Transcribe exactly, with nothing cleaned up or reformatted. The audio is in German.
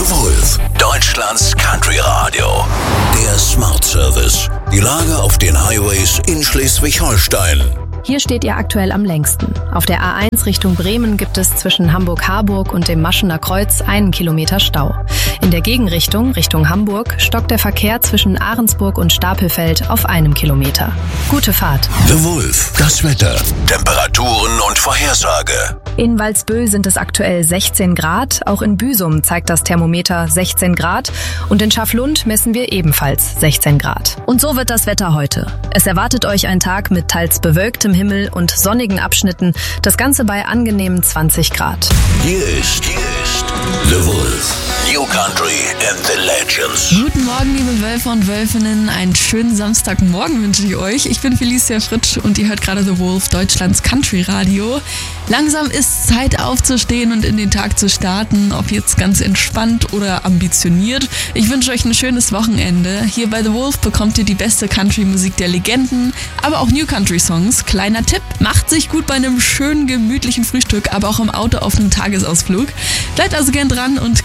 The Wolf, Deutschlands Country Radio. Der Smart Service. Die Lage auf den Highways in Schleswig-Holstein. Hier steht ihr aktuell am längsten. Auf der A eins Richtung Bremen gibt es zwischen Hamburg-Harburg und dem Maschener Kreuz einen Kilometer Stau. In der Gegenrichtung, Richtung Hamburg, stockt der Verkehr zwischen Ahrensburg und Stapelfeld auf einem Kilometer. Gute Fahrt. The Wolf, das Wetter, Temperaturen und Vorhersage. In Walsbüll sind es aktuell sechzehn Grad, auch in Büsum zeigt das Thermometer sechzehn Grad und in Schaflund messen wir ebenfalls sechzehn Grad. Und so wird das Wetter heute. Es erwartet euch ein Tag mit teils bewölktem Himmel und sonnigen Abschnitten, das Ganze bei angenehmen zwanzig Grad. Hier ist, hier ist The Wolf, New Country and the Legends. Guten Morgen, liebe Wölfer und Wölfinnen. Einen schönen Samstagmorgen wünsche ich euch. Ich bin Felicia Fritsch und ihr hört gerade The Wolf, Deutschlands Country Radio. Langsam ist Zeit aufzustehen und in den Tag zu starten, ob jetzt ganz entspannt oder ambitioniert. Ich wünsche euch ein schönes Wochenende. Hier bei The Wolf bekommt ihr die beste Country-Musik der Legenden, aber auch New Country-Songs. Kleiner Tipp, macht sich gut bei einem schönen, gemütlichen Frühstück, aber auch im Auto auf einem Tagesausflug. Bleibt also gern dran und